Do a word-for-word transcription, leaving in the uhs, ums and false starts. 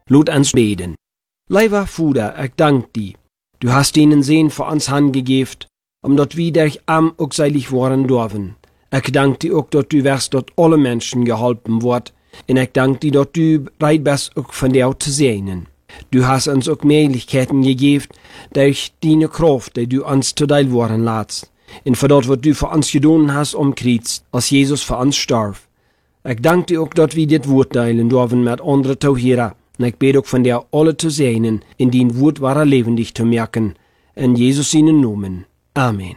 Laat ons beten. Lieber Vater, ich dank dir. Du hast ihnen Sehen für uns handgegeben, omdat wir durch arm auch seilig worden dürfen. Ich dank dir auch, dass du wirst, dass alle Menschen geholfen wird. Und ich dank dir, dass du bereit bist, auch von dir zu sehen. Du hast uns auch Möglichkeiten gegeben, durch deine Kraft, die du uns zuteil worden lässt. Und für das, was du für uns getan hast, am Kreuz, als Jesus für uns starb. Ich danke dir auch, dass wir das Wort teilen dürfen mit anderen Tauhierer. Und ich bete auch von dir alle zu sehen, in dein Wort wahrer lebendig zu merken. In Jesus seinen Namen. Amen.